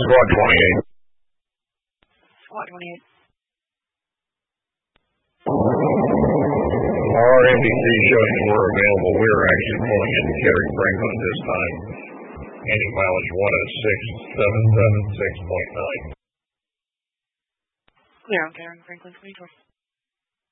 Squad 28. Squad 28. Our NBC showing that we're available. We're actually pulling in Gary Franklin this time. Engine mileage 106,776.9. Clear on Gary Franklin 24.